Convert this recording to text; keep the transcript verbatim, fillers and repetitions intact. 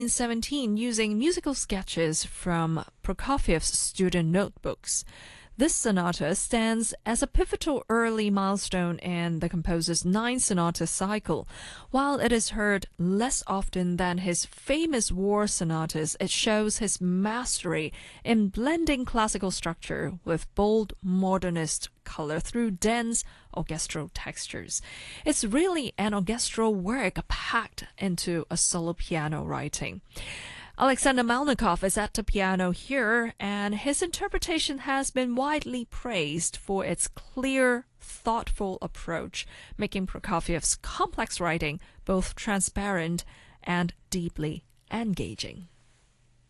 seventeen using musical sketches from Prokofiev's student notebooks. This sonata stands as a pivotal early milestone in the composer's nine-sonata cycle. While it is heard less often than his famous war sonatas, it shows his mastery in blending classical structure with bold modernist color through dense orchestral textures. It's really an orchestral work packed into a solo piano writing. Alexander Melnikov is at the piano here, and his interpretation has been widely praised for its clear, thoughtful approach, making Prokofiev's complex writing both transparent and deeply engaging.